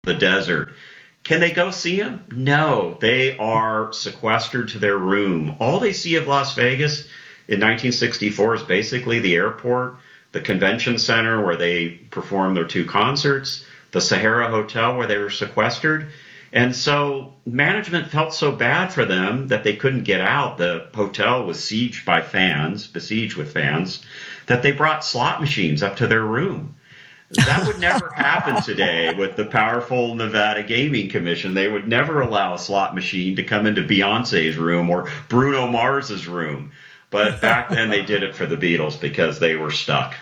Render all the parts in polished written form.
the desert. Can they go see him? No, they are sequestered to their room. All they see of Las Vegas in 1964 is basically the airport, the convention center where they performed their 2 concerts, the Sahara Hotel where they were sequestered. And so management felt so bad for them that they couldn't get out. The hotel was besieged with fans, that they brought slot machines up to their room. That would never happen today with the powerful Nevada Gaming Commission. They would never allow a slot machine to come into Beyonce's room or Bruno Mars's room. But back then they did it for the Beatles because they were stuck.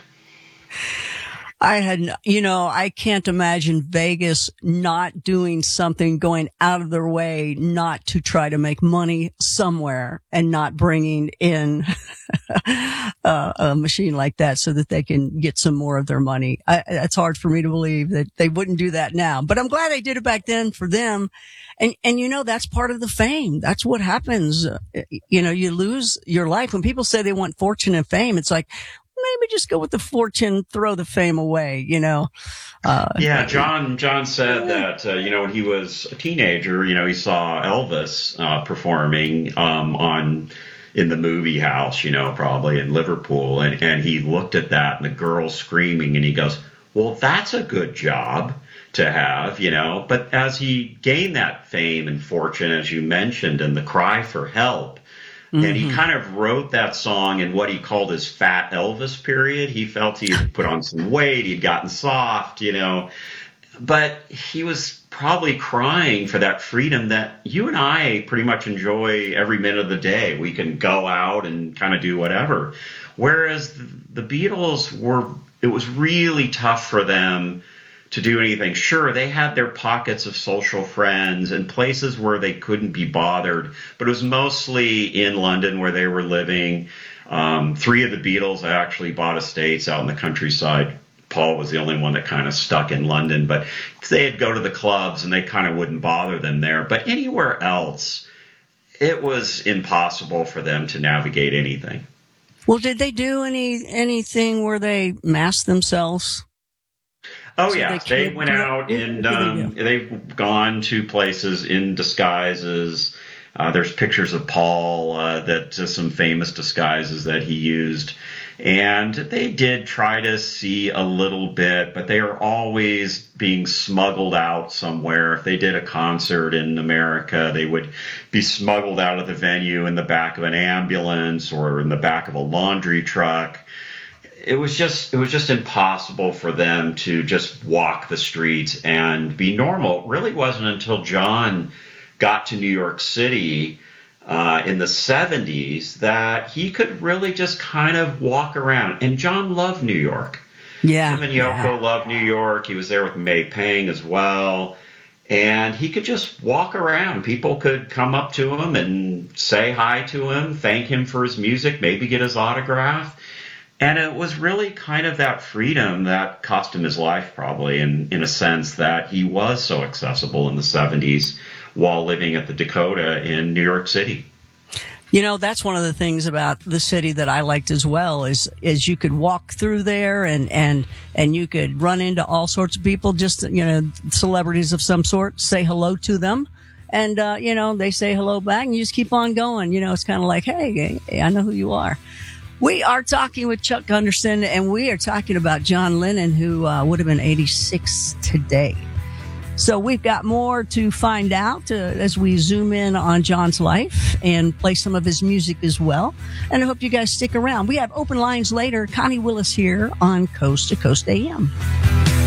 I can't imagine Vegas not doing something, going out of their way not to try to make money somewhere and not bringing in a machine like that so that they can get some more of their money. It's hard for me to believe that they wouldn't do that now, but I'm glad they did it back then for them. And that's part of the fame. That's what happens. You lose your life. When people say they want fortune and fame, it's like, maybe just go with the fortune, throw the fame away, John said that, when he was a teenager, he saw Elvis performing in the movie house, probably in Liverpool. And he looked at that and the girl screaming and he goes, well, that's a good job to have, But as he gained that fame and fortune, as you mentioned, and the cry for help, and he kind of wrote that song in what he called his fat Elvis period. He felt he had put on some weight, he'd gotten soft, But he was probably crying for that freedom that you and I pretty much enjoy every minute of the day. We can go out and kind of do whatever. Whereas the Beatles it was really tough for them to do anything. Sure, they had their pockets of social friends and places where they couldn't be bothered, but it was mostly in London where they were living. 3 of the Beatles actually bought estates out in the countryside. Paul was the only one that kind of stuck in London, but they'd go to the clubs and they kind of wouldn't bother them there. But anywhere else, it was impossible for them to navigate anything. Well, did they do anything where they masked themselves? Oh, yeah. They went out and they've gone to places in disguises. There's pictures of Paul, some famous disguises that he used. And they did try to see a little bit, but they are always being smuggled out somewhere. If they did a concert in America, they would be smuggled out of the venue in the back of an ambulance or in the back of a laundry truck. It was just impossible for them to just walk the streets and be normal. It really wasn't until John got to New York City in the 70s that he could really just kind of walk around. And John loved New York. Yeah. Him and Yoko loved New York. He was there with May Pang as well. And he could just walk around. People could come up to him and say hi to him, thank him for his music, maybe get his autograph. And it was really kind of that freedom that cost him his life, probably, in a sense that he was so accessible in the 70s while living at the Dakota in New York City. That's one of the things about the city that I liked as well is you could walk through there and you could run into all sorts of people, just, celebrities of some sort, say hello to them. And, they say hello back and you just keep on going. It's kind of like, hey, I know who you are. We are talking with Chuck Gunderson, and we are talking about John Lennon, who would have been 86 today. So we've got more to find out as we zoom in on John's life and play some of his music as well. And I hope you guys stick around. We have open lines later. Connie Willis here on Coast to Coast AM.